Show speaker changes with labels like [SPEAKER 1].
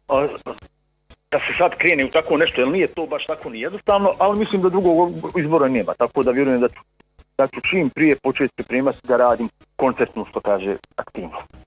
[SPEAKER 1] da se sad krene u tako nešto, jer nije to baš tako ni jednostavno, ali mislim da drugog izbora nema, tako da vjerujem da ću čim prije početi pripremati da radim koncertnu, što kaže, aktivno.